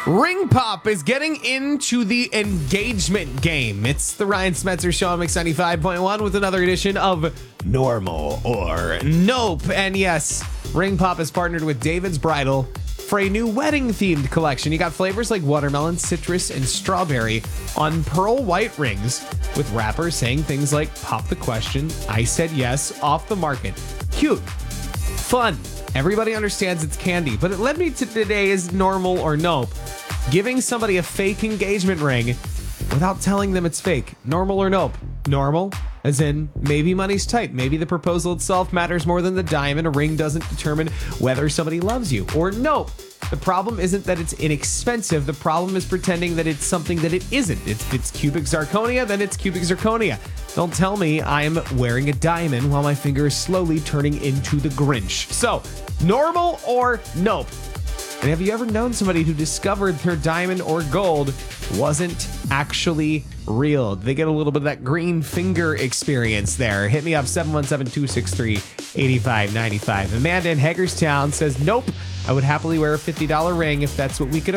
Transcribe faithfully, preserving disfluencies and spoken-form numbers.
Ring Pop is getting into the engagement game. It's the Ryan Smetzer Show on Mix ninety-five point one with another edition of Normal or Nope. And yes, Ring Pop has partnered with David's Bridal for a new wedding-themed collection. You got flavors like watermelon, citrus, and strawberry on pearl white rings with wrappers saying things like, pop the question, I said yes, off the market. Cute. Fun. Everybody understands it's candy, but it led me to today's Normal or Nope. Giving somebody a fake engagement ring without telling them it's fake. Normal or Nope? Normal, as in maybe money's tight. Maybe the proposal itself matters more than the diamond. A ring doesn't determine whether somebody loves you. Or Nope. The problem isn't that it's inexpensive. The problem is pretending that it's something that it isn't. If it's cubic zirconia, then it's cubic zirconia. Don't tell me I'm wearing a diamond while my finger is slowly turning into the Grinch. So, normal or Nope? And have you ever known somebody who discovered their diamond or gold wasn't actually real? They get a little bit of that green finger experience there. Hit me up, seven one seven, two six three, eight five nine five. Amanda in Hagerstown says, nope, I would happily wear a fifty dollars ring if that's what we could